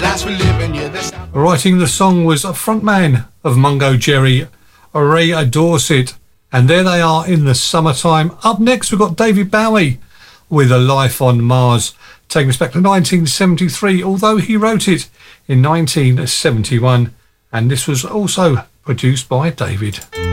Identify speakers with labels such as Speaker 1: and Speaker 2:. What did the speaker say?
Speaker 1: last for living, yeah, that's...
Speaker 2: Writing the song was a frontman of Mungo Jerry, Ray Dorset, and there they are in the summertime. Up next we've got David Bowie with A Life on Mars, taking us back to 1973, although he wrote it in 1971, and this was also produced by David.